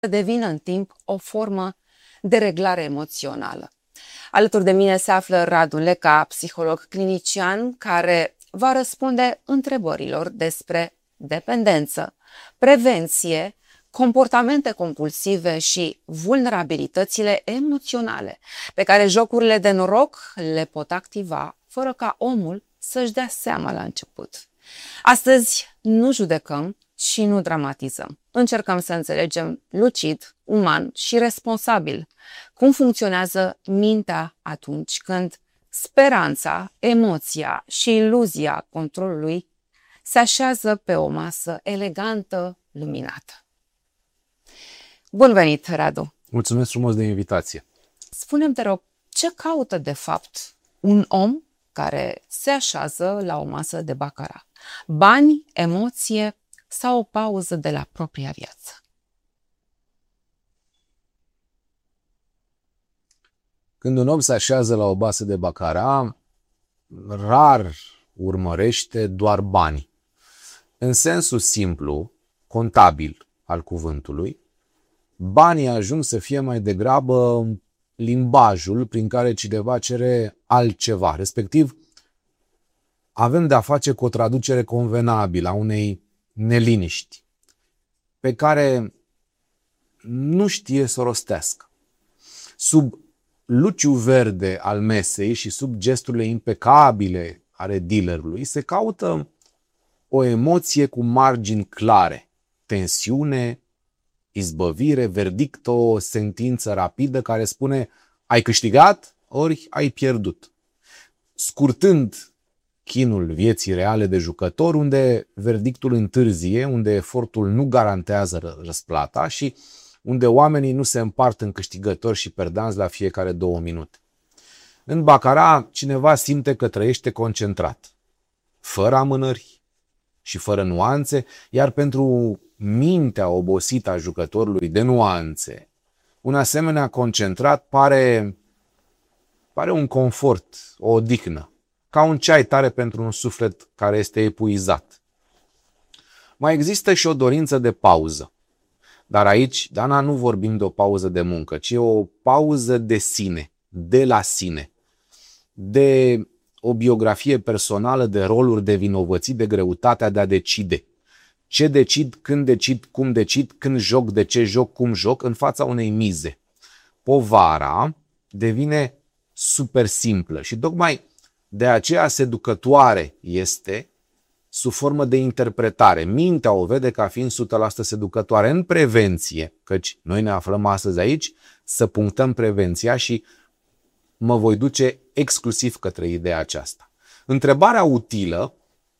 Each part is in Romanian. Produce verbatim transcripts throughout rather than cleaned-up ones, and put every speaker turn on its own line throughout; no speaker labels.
devină în timp o formă de reglare emoțională. Alături de mine se află Radu Leca, psiholog clinician, care va răspunde întrebărilor despre dependență, prevenție, comportamente compulsive și vulnerabilitățile emoționale pe care jocurile de noroc le pot activa fără ca omul să-și dea seama la început. Astăzi nu judecăm și nu dramatizăm. Încercăm să înțelegem lucid, uman și responsabil cum funcționează mintea atunci când speranța, emoția și iluzia controlului se așează pe o masă elegantă, luminată. Bun venit, Radu!
Mulțumesc frumos de invitație!
Spune-mi, te rog, ce caută de fapt un om care se așează la o masă de baccarat? Bani, emoție sau o pauză de la propria viață?
Când un om se așează la o masă de baccarat, rar urmărește doar bani. În sensul simplu, contabil al cuvântului, banii ajung să fie mai degrabă limbajul prin care cineva cere altceva. Respectiv, avem de-a face cu o traducere convenabilă a unei neliniști pe care nu știe să o rostească. Sub luciul verde al mesei și sub gesturile impecabile ale dealerului se caută o emoție cu margini clare, tensiune, izbăvire, verdict, o sentință rapidă care spune ai câștigat ori ai pierdut. Scurtând chinul vieții reale de jucător, unde verdictul întârzie, unde efortul nu garantează răsplata și unde oamenii nu se împart în câștigători și perdanți la fiecare două minute. În baccarat, cineva simte că trăiește concentrat, fără amânări și fără nuanțe, iar pentru mintea obosită a jucătorului de nuanțe, un asemenea concentrat pare, pare un confort, o odihnă, ca un ceai tare pentru un suflet care este epuizat. Mai există și o dorință de pauză. Dar aici, Dana, nu vorbim de o pauză de muncă, ci o pauză de sine, de la sine, de o biografie personală, de roluri, de vinovății, de greutatea de a decide. Ce decid, când decid, cum decid, când joc, de ce joc, cum joc, în fața unei mize. Povara devine super simplă și tocmai de aceea seducătoare este sub formă de interpretare. Mintea o vede ca fiind o sută la sută seducătoare în prevenție, căci noi ne aflăm astăzi aici să punctăm prevenția și mă voi duce exclusiv către ideea aceasta. Întrebarea utilă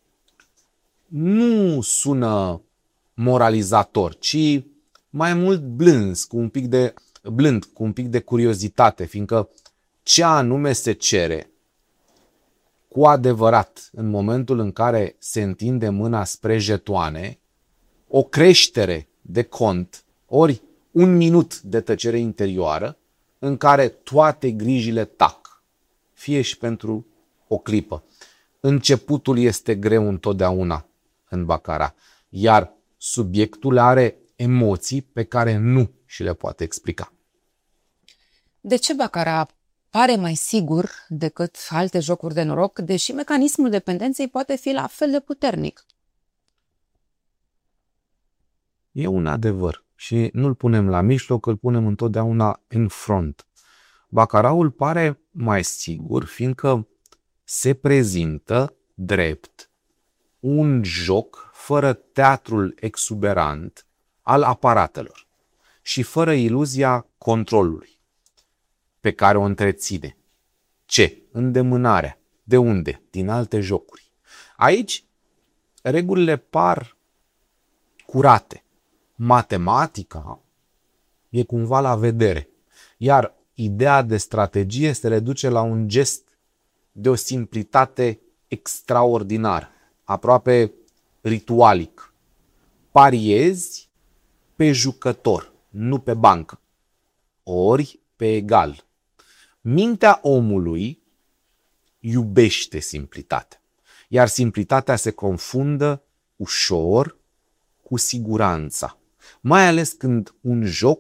nu sună moralizator, ci mai mult blâns, cu un pic de, blând, cu un pic de curiozitate, fiindcă ce anume se cere cu adevărat în momentul în care se întinde mâna spre jetoane, o creștere de cont, ori un minut de tăcere interioară în care toate grijile tac, fie și pentru o clipă. Începutul este greu întotdeauna în baccarat, iar subiectul are emoții pe care nu și le poate explica.
De ce baccarat pare mai sigur decât alte jocuri de noroc, deși mecanismul dependenței poate fi la fel de puternic?
E un adevăr și nu-l punem la mijloc, îl punem întotdeauna în front. Bacaraul pare mai sigur, fiindcă se prezintă drept un joc fără teatrul exuberant al aparatelor și fără iluzia controlului pe care o întreține. Ce? Îndemânarea. De unde? Din alte jocuri. Aici regulile par curate. Matematica e cumva la vedere, iar ideea de strategie se reduce la un gest de o simplitate extraordinară, aproape ritualic. Pariezi pe jucător, nu pe bancă, ori pe egal. Mintea omului iubește simplitatea, iar simplitatea se confundă ușor cu siguranța. mai ales când un joc